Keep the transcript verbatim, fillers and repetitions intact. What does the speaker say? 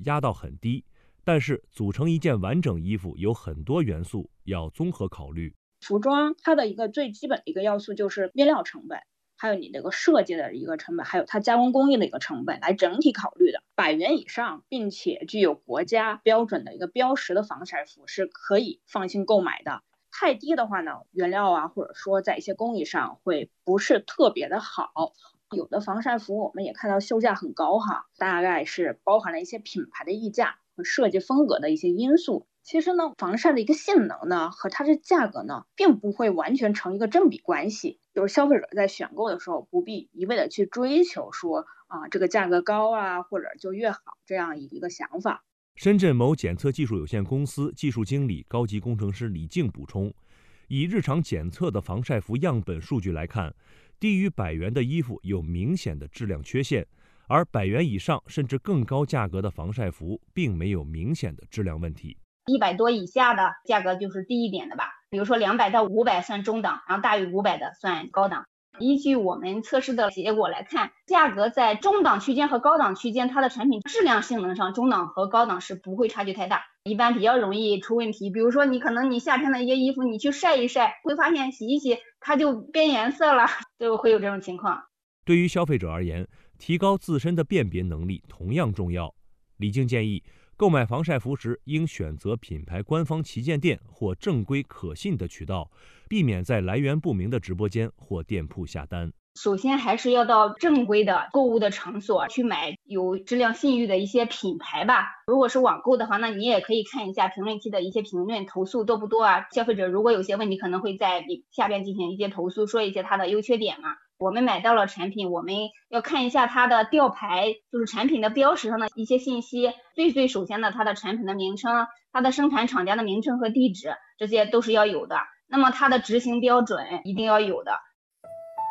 压到很低，但是组成一件完整衣服有很多元素要综合考虑。 服装它的一个最基本的一个要素就是面料成本，还有你这个设计的一个成本，还有它加工工艺的一个成本来整体考虑的。百元以上并且具有国家标准的一个标识的防晒服是可以放心购买的。太低的话呢，原料啊或者说在一些工艺上会不是特别的好。有的防晒服我们也看到售价很高哈，大概是包含了一些品牌的溢价和设计风格的一些因素。其实呢，防晒的一个性能呢和它的价格呢并不会完全成一个正比关系，就是消费者在选购的时候不必一味的去追求说啊这个价格高啊或者就越好这样一个想法。 深圳某检测技术有限公司技术经理、高级工程师李静补充，以日常检测的防晒服样本数据来看，低于百元的衣服有明显的质量缺陷，而百元以上甚至更高价格的防晒服并没有明显的质量问题。 一百多以下的价格就是低一点的吧，比如说两百到五百算中档，然后大于五百的算高档。依据我们测试的结果来看，价格在中档区间和高档区间，它的产品质量性能上，中档和高档是不会差距太大，一般比较容易出问题。比如说你可能你夏天的一些衣服，你去晒一晒，会发现洗一洗它就变颜色了，就会有这种情况。 对于消费者而言，提高自身的辨别能力同样重要。李静建议，购买防晒服时应选择品牌官方旗舰店或正规可信的渠道，避免在来源不明的直播间或店铺下单。 首先还是要到正规的购物的场所去买有质量信誉的一些品牌吧。如果是网购的话，那你也可以看一下评论区的一些评论，投诉多不多啊？消费者如果有些问题，可能会在下边进行一些投诉，说一些它的优缺点嘛。我们买到了产品，我们要看一下它的吊牌，就是产品的标识上的一些信息。最最首先的，它的产品的名称、它的生产厂家的名称和地址，这些都是要有的。那么它的执行标准一定要有的。